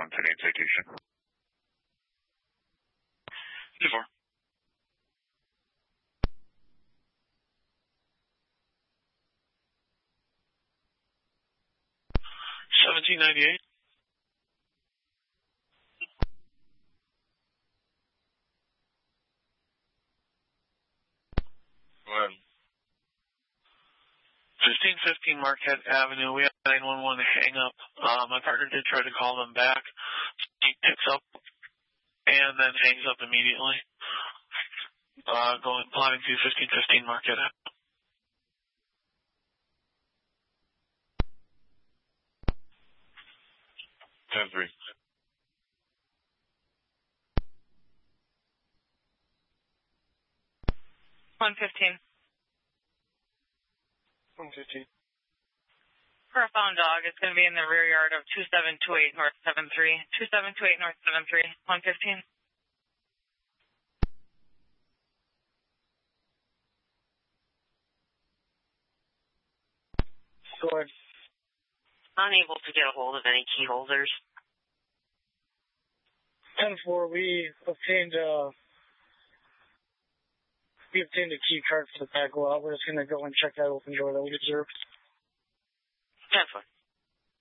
110 citation. 2-4. $17.98. Go ahead. 1515 Marquette Avenue. We have 911 to hang up. My partner did try to call them back. He picks up and then hangs up immediately. Plotting to 1515 Marquette Avenue. 10-3. 115. 115. For a found dog, it's going to be in the rear yard of 2728 North 73. 2728 North 73. 115. Scored. Unable to get a hold of any key holders. 10-4, we obtained a key card for the back lot. We're just going to go and check that open door that we observed. 10-4.